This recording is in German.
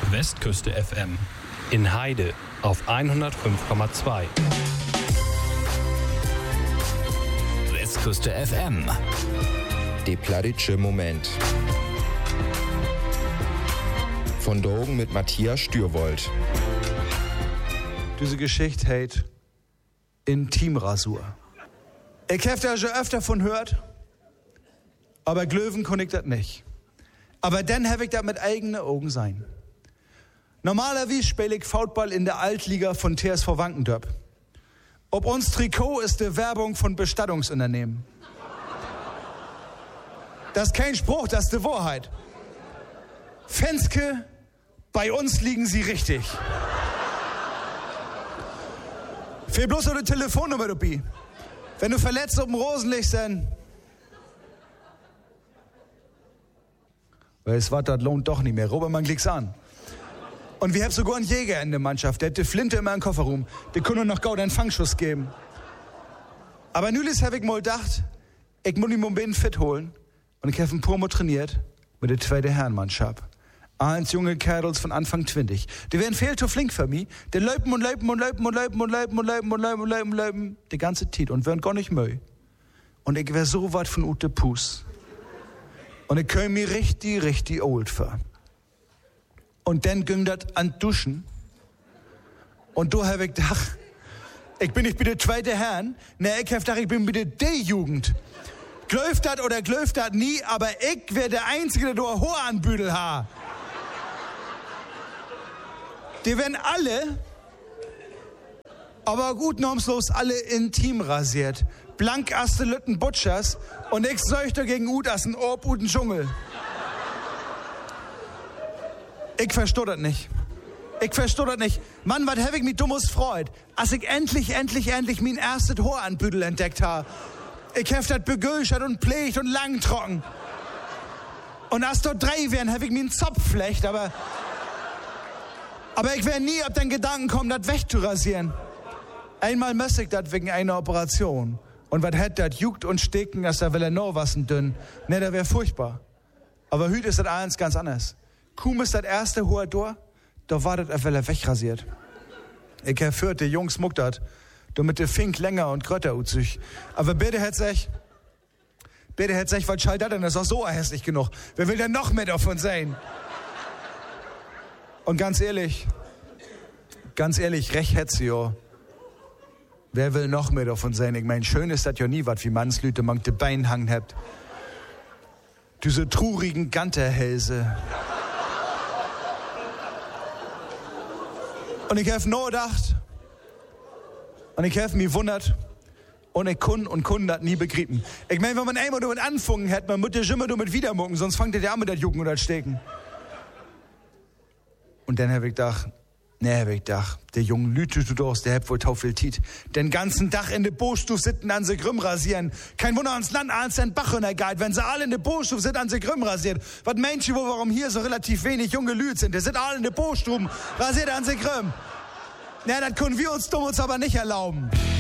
Westküste FM. In Heide auf 105,2. Westküste FM. Die Pladitsche Moment. Von Drogen mit Matthias Stürwold. Diese Geschichte heißt Intimrasur. Ich hab da schon öfter von hört, aber Glöwen kann ich das nicht. Aber dann hab ich das mit eigenen Augen sein. Normalerweise spiele ich Foutball in der Altliga von TSV Wankendorp. Ob uns Trikot ist die Werbung von Bestattungsunternehmen. Das ist kein Spruch, das ist die Wahrheit. Fenske, bei uns liegen sie richtig. Fehl bloß noch eine Telefonnummer dabei. Wenn du verletzt auf dem Rosen liegst, dann... Weil es war, das lohnt doch nicht mehr. Robert, man klick's an. Und wir haben sogar einen Jäger in der Mannschaft. Der hat die Flinte immer im Kofferraum. Der kann nur noch Gaud einen Fangschuss geben. Aber nülis habe ich mal gedacht, ich muss ihn mal fit holen. Und ich habe ein Promo trainiert mit der zweiten Herrenmannschaft. Eins junge Kerls von Anfang 20. Die werden viel zu flink für mich. Die laufen und laufen die ganze Zeit und werden gar nicht müde. Und ich wär so weit von Ute Puss. Und ich kann mich richtig old für. Und dann ging das an Duschen. Und da habe ich gedacht, ich bin nicht bei der zweiten Herren. Ne, ich habe gedacht, ich bin bei der D-Jugend. Glöft das oder glöft das nie, aber ich wär der Einzige, der da Haar an Büdel hat. Die werden alle, aber gut namenslos, alle intim rasiert. Blankaste Lütten Butchers und ich seuch dagegen Ut as ein Orb Uten Dschungel. Ich versteh das nicht. Mann, was hab ich mich dummes freut, als ich endlich mein erstes Haar an Büdel entdeckt habe. Ich hab das begülschert und pflegt und lang trocken. Und als dort 3 wären, hab ich mir einen Zopf flecht, aber ich wär nie auf den Gedanken kommen, das wegzurasieren. Einmal müsste ich das wegen einer Operation. Und was hätt das juckt und stecken, dass da will er noch was dünn. Ne, das wär furchtbar. Aber heute ist das alles ganz anders. Kaum ist das erste Haar durch, da war das er wegrasiert. Ich hab führt, die Jungs muckt das. Damit der Fink länger und grötter sich. Aber bitte hätt sich, was schall das denn? Das ist auch so hässlich genug. Wer will denn noch mehr davon sein? Und ganz ehrlich, recht hätt sie ja. Wer will noch mehr davon sein? Ich mein, schön ist das ja nie was, wie Mannslüte man de Bein hangen habt. Diese trurigen Ganterhälse. Und ich hab nur gedacht, und ich hab mich wundert, und ich kun das nie begrieben. Ich mein, wenn man einmal damit anfangen hätte, man muss ja immer damit wieder mucken, sonst fangt der an mit das Jucken oder das Stecken. Und dann hab ich gedacht, der junge Lüte, du durst, der hat wohl tau viel Tiet. Den ganzen Tag in de Boostuf sitten an se Grüm rasieren. Kein Wunder, ans Land als den Bach in der Geit, wenn sie alle in de Boostuf sind, an se Grüm rasiert. Was meint ihr, warum hier so relativ wenig junge Lüte sind? Die sind alle in de Boostuben, rasiert an se Grüm. Na, das können wir uns aber nicht erlauben.